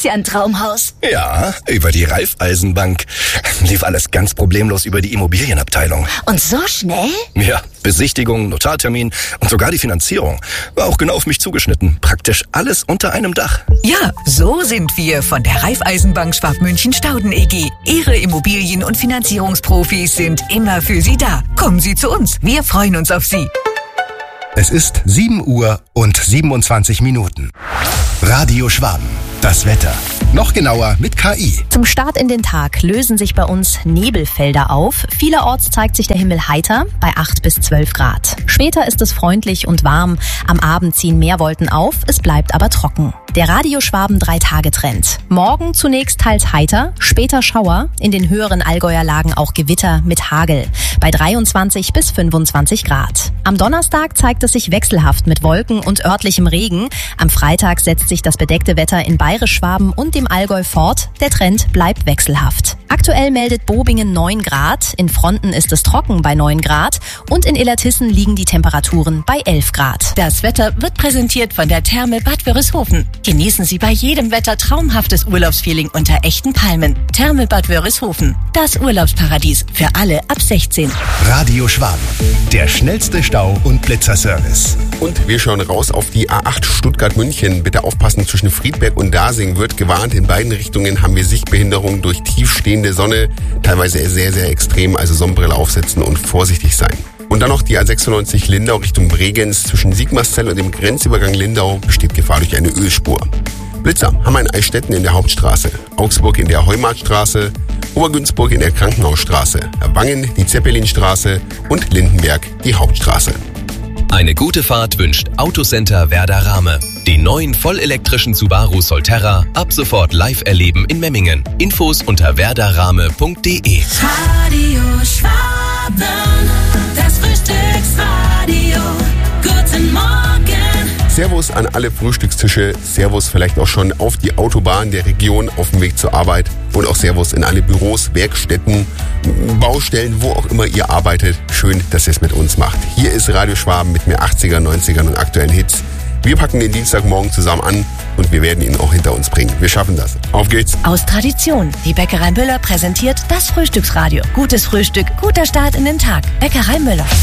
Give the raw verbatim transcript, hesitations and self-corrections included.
ja ein Traumhaus. Ja, über die Raiffeisenbank. Lief alles ganz problemlos über die Immobilienabteilung. Und so schnell? Ja, Besichtigung, Notartermin und sogar die Finanzierung. War auch genau auf mich zugeschnitten. Praktisch alles unter einem Dach. Ja, so sind wir von der Raiffeisenbank Schwabmünchen-Stauden E G. Ihre Immobilien- und Finanzierungsprofis sind immer für Sie da. Kommen Sie zu uns. Wir freuen uns auf Sie. Es ist sieben Uhr und siebenundzwanzig Minuten. Radio Schwaben. Das Wetter. Noch genauer mit K I. Zum Start in den Tag lösen sich bei uns Nebelfelder auf. Vielerorts zeigt sich der Himmel heiter bei acht bis zwölf Grad. Später ist es freundlich und warm. Am Abend ziehen mehr Wolken auf, es bleibt aber trocken. Der Radio Schwaben drei-Tage-Trend. Morgen zunächst teils heiter, später Schauer, in den höheren Allgäuer Lagen auch Gewitter mit Hagel bei dreiundzwanzig bis fünfundzwanzig Grad. Am Donnerstag zeigt es sich wechselhaft mit Wolken und örtlichem Regen. Am Freitag setzt sich das bedeckte Wetter in Bayerisch-Schwaben und dem Allgäu fort. Der Trend bleibt wechselhaft. Aktuell meldet Bobingen neun Grad, in Fronten ist es trocken bei neun Grad und in Illertissen liegen die Temperaturen bei elf Grad. Das Wetter wird präsentiert von der Therme Bad Wörishofen. Genießen Sie bei jedem Wetter traumhaftes Urlaubsfeeling unter echten Palmen. Therme Bad Wörishofen, das Urlaubsparadies für alle ab sechzehn. Radio Schwaben, der schnellste Stau- und Blitzerservice. Und wir schauen raus auf die A acht Stuttgart-München. Bitte aufpassen, zwischen Friedberg und Dasing wird gewarnt. In beiden Richtungen haben wir Sichtbehinderung durch tiefstehende Sonne. Teilweise sehr, sehr extrem, also Sonnenbrille aufsetzen und vorsichtig sein. Und dann noch die A sechsundneunzig Lindau Richtung Bregenz. Zwischen Sigmarszell und dem Grenzübergang Lindau besteht Gefahr durch eine Ölspur. Blitzer haben wir in Eichstätten in der Hauptstraße, Augsburg in der Heumarktstraße, Obergünzburg in der Krankenhausstraße, Wangen die Zeppelinstraße und Lindenberg die Hauptstraße. Eine gute Fahrt wünscht Autocenter Werder Rahme. Den neuen vollelektrischen Subaru Solterra ab sofort live erleben in Memmingen. Infos unter werderrahme punkt de. Radio Schwaben, das Frühstücksradio. Guten Morgen. Servus an alle Frühstückstische, Servus vielleicht auch schon auf die Autobahn der Region auf dem Weg zur Arbeit und auch Servus in alle Büros, Werkstätten, Baustellen, wo auch immer ihr arbeitet. Schön, dass ihr es mit uns macht. Hier ist Radio Schwaben mit mehr achtziger, neunzigern und aktuellen Hits. Wir packen den Dienstagmorgen zusammen an und wir werden ihn auch hinter uns bringen. Wir schaffen das. Auf geht's. Aus Tradition. Die Bäckerei Müller präsentiert das Frühstücksradio. Gutes Frühstück, guter Start in den Tag. Bäckerei Müller.